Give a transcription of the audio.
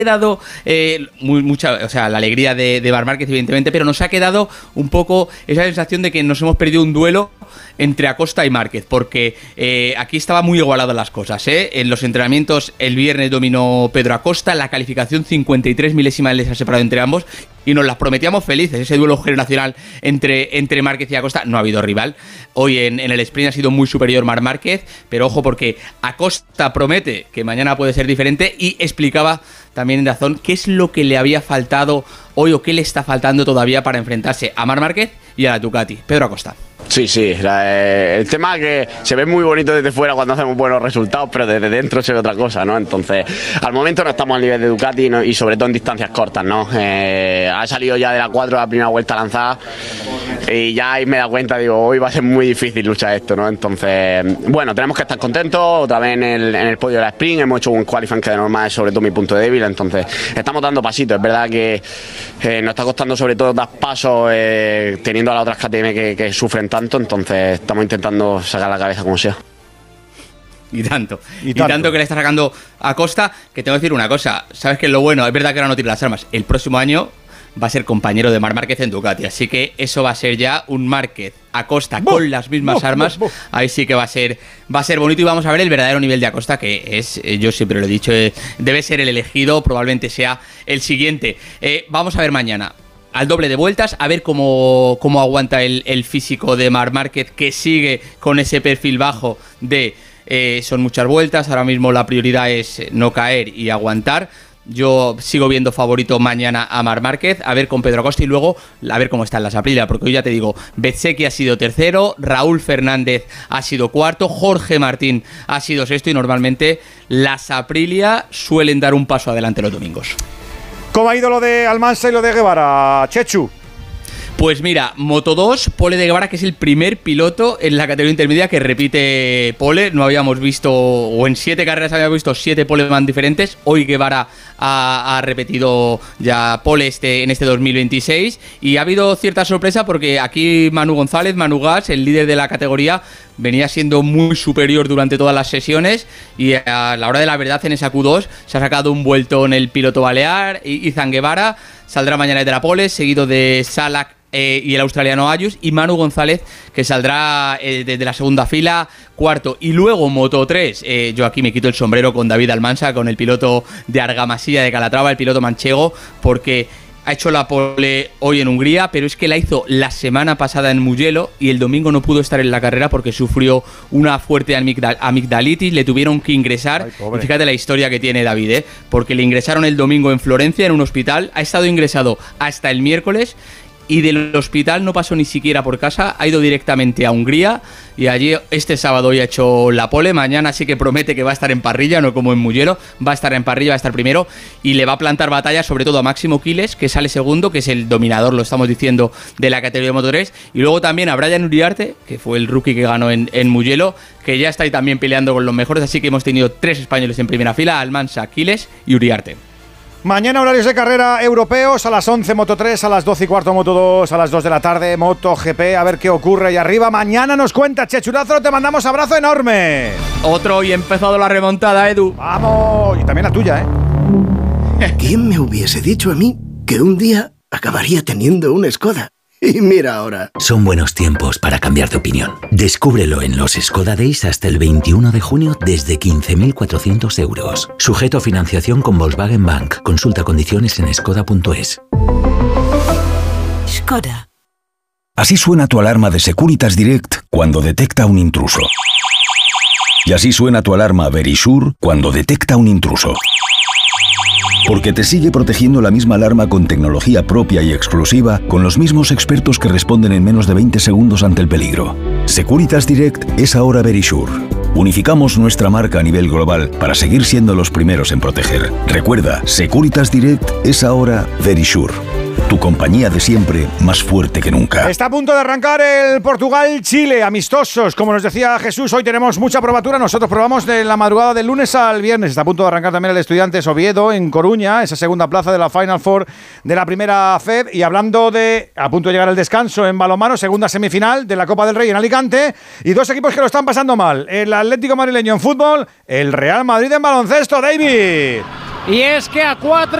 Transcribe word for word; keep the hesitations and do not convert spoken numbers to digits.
quedado eh, muy, mucha, o sea, la alegría de, de Marc Márquez, evidentemente, pero nos ha quedado un poco esa sensación de que nos hemos perdido un duelo entre Acosta y Márquez, porque eh, aquí estaba muy igualado las cosas, ¿eh? En los entrenamientos el viernes dominó Pedro Acosta, la calificación cincuenta y tres milésimas les ha separado entre ambos y nos las prometíamos felices, ese duelo generacional entre, entre Márquez y Acosta. No ha habido rival, hoy en, en el sprint ha sido muy superior Marc Márquez, pero ojo porque Acosta promete que mañana puede ser diferente y explicaba también en Dazón qué es lo que le había faltado hoy o qué le está faltando todavía para enfrentarse a Marc Márquez y a la Ducati. Pedro Acosta. Sí, sí, la, eh, el tema es que se ve muy bonito desde fuera cuando hacemos buenos resultados, pero desde dentro se ve otra cosa, ¿no? Entonces, al momento no estamos al nivel de Ducati, ¿no? Y sobre todo en distancias cortas, ¿no? Eh, ha salido ya de la cuatro la primera vuelta lanzada y ya ahí me da cuenta, digo, hoy va a ser muy difícil luchar esto, ¿no? Entonces, bueno, tenemos que estar contentos, otra vez en el, en el podio de la sprint, hemos hecho un qualifying que de normal es sobre todo mi punto débil, entonces estamos dando pasitos, es verdad que eh, nos está costando sobre todo dar pasos eh, teniendo a las otras K T M que, que sufren tanto, entonces estamos intentando sacar la cabeza como sea. Y tanto, y tanto, y tanto que le está sacando a Costa, que tengo que decir una cosa, ¿sabes qué es lo bueno? Es verdad que ahora no tiene las armas, el próximo año va a ser compañero de Marc Márquez en Ducati, así que eso va a ser ya un Márquez Acosta ¡Buf! Con las mismas ¡Buf! armas, ¡Buf! Ahí sí que va a ser va a ser bonito y vamos a ver el verdadero nivel de Acosta, que es, eh, yo siempre lo he dicho, eh, debe ser el elegido, probablemente sea el siguiente. Eh, vamos a ver mañana al doble de vueltas, a ver cómo, cómo aguanta el, el físico de Marc Márquez, que sigue con ese perfil bajo de eh, son muchas vueltas, ahora mismo la prioridad es no caer y aguantar. Yo sigo viendo favorito mañana a Marc Márquez, a ver con Pedro Acosta y luego a ver cómo están las Aprilia, porque hoy ya te digo, Bezzecchi ha sido tercero, Raúl Fernández ha sido cuarto, Jorge Martín ha sido sexto y normalmente las Aprilia suelen dar un paso adelante los domingos. ¿Cómo ha ido lo de Almansa y lo de Guevara, Chechu? Pues mira, Moto dos, Pole de Guevara, que es el primer piloto en la categoría intermedia que repite pole. No habíamos visto, o en siete carreras habíamos visto siete poleman diferentes. Hoy Guevara ha, ha repetido ya pole este, en este dos mil veintiséis. Y ha habido cierta sorpresa porque aquí Manu González, Manu Gas, el líder de la categoría, venía siendo muy superior durante todas las sesiones y a la hora de la verdad en esa Q dos se ha sacado un vuelto en el piloto balear. Izan Guevara saldrá mañana de la pole, seguido de Salak Eh, y el australiano Ayus, y Manu González, que saldrá eh, desde la segunda fila, cuarto. Y luego Moto tres, eh, yo aquí me quito el sombrero con David Almansa, con el piloto de Argamasilla de Calatrava, el piloto manchego, porque ha hecho la pole hoy en Hungría, pero es que la hizo la semana pasada en Mugello y el domingo no pudo estar en la carrera porque sufrió una fuerte amigdal- amigdalitis, le tuvieron que ingresar. Ay, y fíjate la historia que tiene David, ¿eh? Porque le ingresaron el domingo en Florencia, en un hospital, ha estado ingresado hasta el miércoles y del hospital no pasó ni siquiera por casa, ha ido directamente a Hungría y allí este sábado ya ha hecho la pole. Mañana sí que promete que va a estar en parrilla, no como en Mugello, va a estar en parrilla, va a estar primero y le va a plantar batalla sobre todo a Máximo Quiles, que sale segundo, que es el dominador, lo estamos diciendo, de la categoría de Moto tres, y luego también a Brian Uriarte, que fue el rookie que ganó en, en Mugello, que ya está ahí también peleando con los mejores, así que hemos tenido tres españoles en primera fila, Almansa, Quiles y Uriarte. Mañana horarios de carrera europeos, a las once Moto tres, a las doce y cuarto Moto dos, a las dos de la tarde Moto G P, a ver qué ocurre ahí arriba. Mañana nos cuenta Chechurazo, te mandamos abrazo enorme. Otro y empezado la remontada, Edu. Vamos, y también la tuya, ¿eh? ¿Quién me hubiese dicho a mí que un día acabaría teniendo un Skoda? Y mira ahora. Son buenos tiempos para cambiar de opinión. Descúbrelo en los Skoda Days hasta el veintiuno de junio desde quince mil cuatrocientos euros. Sujeto a financiación con Volkswagen Bank. Consulta condiciones en skoda punto es. Skoda. Así suena tu alarma de Securitas Direct cuando detecta un intruso. Y así suena tu alarma Verisure cuando detecta un intruso. Porque te sigue protegiendo la misma alarma con tecnología propia y exclusiva, con los mismos expertos que responden en menos de veinte segundos ante el peligro. Securitas Direct es ahora Verisure. Unificamos nuestra marca a nivel global para seguir siendo los primeros en proteger. Recuerda, Securitas Direct es ahora Verisure. Tu compañía de siempre, más fuerte que nunca. Está a punto de arrancar el Portugal-Chile, amistosos. Como nos decía Jesús, hoy tenemos mucha probatura. Nosotros probamos de la madrugada del lunes al viernes. Está a punto de arrancar también el Estudiantes Oviedo en Coruña, esa segunda plaza de la Final Four de la primera F E D. Y hablando de, a punto de llegar el descanso en balonmano, segunda semifinal de la Copa del Rey en Alicante. Y dos equipos que lo están pasando mal. El Atlético madrileño en fútbol, el Real Madrid en baloncesto, David. Y es que a cuatro